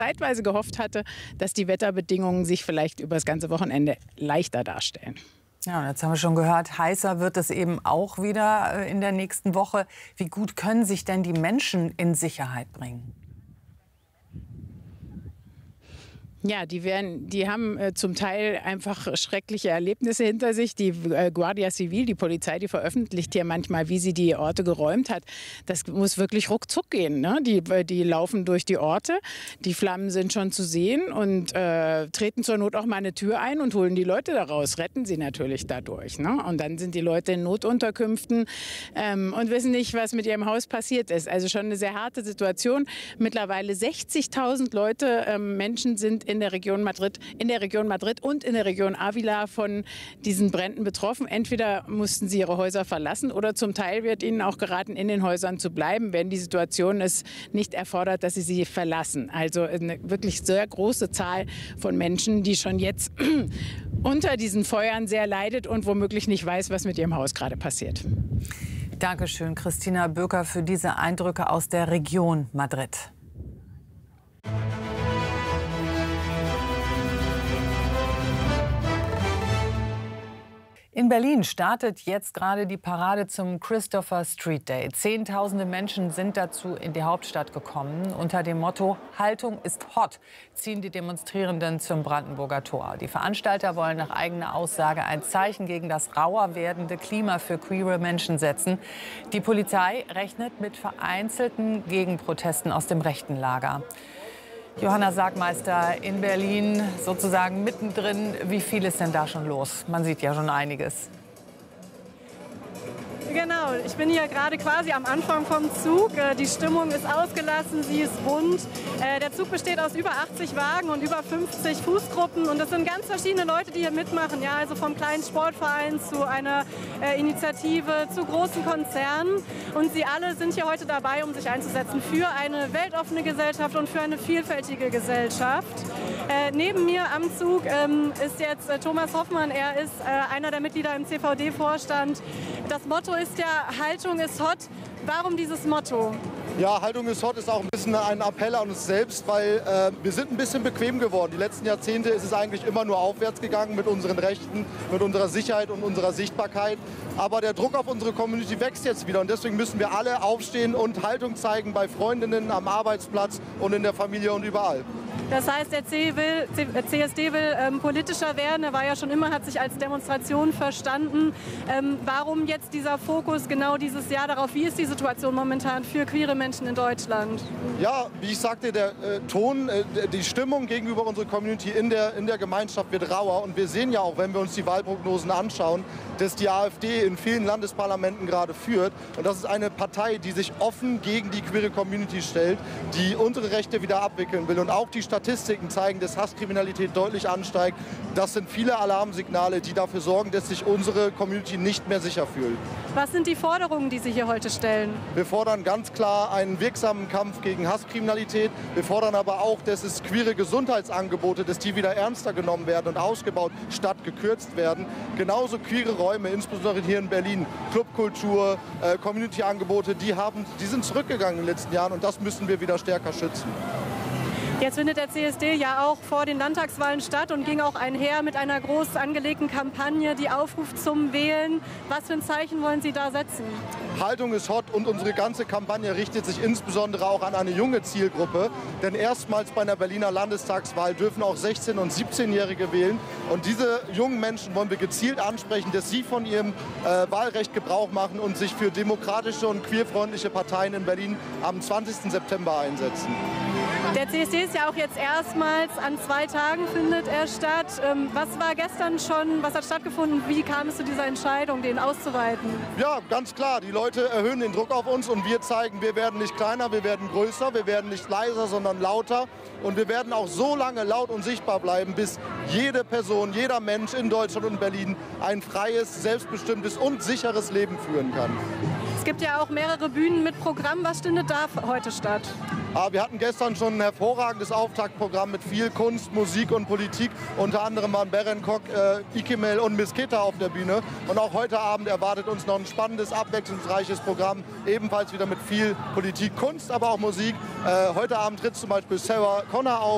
zeitweise gehofft hatte, dass die Wetterbedingungen sich vielleicht über das ganze Wochenende leichter darstellen. Ja, und jetzt haben wir schon gehört, heißer wird es eben auch wieder in der nächsten Woche. Wie gut können sich denn die Menschen in Sicherheit bringen? Ja, die haben zum Teil einfach schreckliche Erlebnisse hinter sich. Die Guardia Civil, die Polizei, die veröffentlicht hier manchmal, wie sie die Orte geräumt hat. Das muss wirklich ruckzuck gehen, ne? Die laufen durch die Orte, die Flammen sind schon zu sehen und treten zur Not auch mal eine Tür ein und holen die Leute da raus, retten sie natürlich dadurch, ne? Und dann sind die Leute in Notunterkünften und wissen nicht, was mit ihrem Haus passiert ist. Also schon eine sehr harte Situation. Mittlerweile 60.000 Leute, Menschen sind in der Region Madrid und in der Region Ávila von diesen Bränden betroffen. Entweder mussten sie ihre Häuser verlassen oder zum Teil wird ihnen auch geraten, in den Häusern zu bleiben, wenn die Situation es nicht erfordert, dass sie verlassen. Also eine wirklich sehr große Zahl von Menschen, die schon jetzt unter diesen Feuern sehr leidet und womöglich nicht weiß, was mit ihrem Haus gerade passiert. Dankeschön, Christina Böker, für diese Eindrücke aus der Region Madrid. In Berlin startet jetzt gerade die Parade zum Christopher Street Day. Zehntausende Menschen sind dazu in die Hauptstadt gekommen. Unter dem Motto "Haltung ist hot" ziehen die Demonstrierenden zum Brandenburger Tor. Die Veranstalter wollen nach eigener Aussage ein Zeichen gegen das rauer werdende Klima für queere Menschen setzen. Die Polizei rechnet mit vereinzelten Gegenprotesten aus dem rechten Lager. Johanna Sargmeister in Berlin, sozusagen mittendrin. Wie viel ist denn da schon los? Man sieht ja schon einiges. Genau, ich bin hier gerade quasi am Anfang vom Zug. Die Stimmung ist ausgelassen, sie ist bunt. Der Zug besteht aus über 80 Wagen und über 50 Fußgruppen. Und das sind ganz verschiedene Leute, die hier mitmachen. Ja, also vom kleinen Sportverein zu einer Initiative, zu großen Konzernen. Und sie alle sind hier heute dabei, um sich einzusetzen für eine weltoffene Gesellschaft und für eine vielfältige Gesellschaft. Neben mir am Zug ist jetzt Thomas Hoffmann. Er ist einer der Mitglieder im CVD-Vorstand. Das Motto ist ja, Haltung ist hot. Warum dieses Motto? Ja, Haltung ist hot ist auch ein bisschen ein Appell an uns selbst, weil wir sind ein bisschen bequem geworden. Die letzten Jahrzehnte ist es eigentlich immer nur aufwärts gegangen mit unseren Rechten, mit unserer Sicherheit und unserer Sichtbarkeit. Aber der Druck auf unsere Community wächst jetzt wieder und deswegen müssen wir alle aufstehen und Haltung zeigen bei Freundinnen, am Arbeitsplatz und in der Familie und überall. Das heißt, der CSD will politischer werden. Er war ja schon immer, hat sich als Demonstration verstanden. Warum jetzt dieser Fokus genau dieses Jahr darauf? Wie ist die Situation momentan für queere Menschen in Deutschland? Ja, wie ich sagte, der Ton, die Stimmung gegenüber unserer Community in der Gemeinschaft wird rauer. Und wir sehen ja auch, wenn wir uns die Wahlprognosen anschauen, dass die AfD in vielen Landesparlamenten gerade führt. Und das ist eine Partei, die sich offen gegen die queere Community stellt, die unsere Rechte wieder abwickeln will. Und auch die Statistiken zeigen, dass Hasskriminalität deutlich ansteigt. Das sind viele Alarmsignale, die dafür sorgen, dass sich unsere Community nicht mehr sicher fühlt. Was sind die Forderungen, die Sie hier heute stellen? Wir fordern ganz klar einen wirksamen Kampf gegen Hasskriminalität. Wir fordern aber auch, dass es queere Gesundheitsangebote, dass die wieder ernster genommen werden und ausgebaut, statt gekürzt werden. Genauso queere Räume, insbesondere hier in Berlin, Clubkultur, Community-Angebote, die sind zurückgegangen in den letzten Jahren und das müssen wir wieder stärker schützen. Jetzt findet der CSD ja auch vor den Landtagswahlen statt und ging auch einher mit einer groß angelegten Kampagne, die aufruft zum Wählen. Was für ein Zeichen wollen Sie da setzen? Haltung ist hot und unsere ganze Kampagne richtet sich insbesondere auch an eine junge Zielgruppe. Denn erstmals bei einer Berliner Landestagswahl dürfen auch 16- und 17-Jährige wählen. Und diese jungen Menschen wollen wir gezielt ansprechen, dass sie von ihrem Wahlrecht Gebrauch machen und sich für demokratische und queerfreundliche Parteien in Berlin am 20. September einsetzen. Der CSD ist ja auch jetzt erstmals an 2 Tagen findet er statt. Was war gestern schon, was hat stattgefunden? Wie kam es zu dieser Entscheidung, den auszuweiten? Ja, ganz klar. Die Leute erhöhen den Druck auf uns und wir zeigen, wir werden nicht kleiner, wir werden größer, wir werden nicht leiser, sondern lauter. Und wir werden auch so lange laut und sichtbar bleiben, bis jede Person, jeder Mensch in Deutschland und Berlin ein freies, selbstbestimmtes und sicheres Leben führen kann. Es gibt ja auch mehrere Bühnen mit Programm. Was findet da heute statt? Wir hatten gestern schon ein hervorragendes Auftaktprogramm mit viel Kunst, Musik und Politik. Unter anderem waren Berenkok, Ikemel und Miss Kita auf der Bühne. Und auch heute Abend erwartet uns noch ein spannendes, abwechslungsreiches Programm. Ebenfalls wieder mit viel Politik, Kunst, aber auch Musik. Heute Abend tritt zum Beispiel Sarah Connor auf.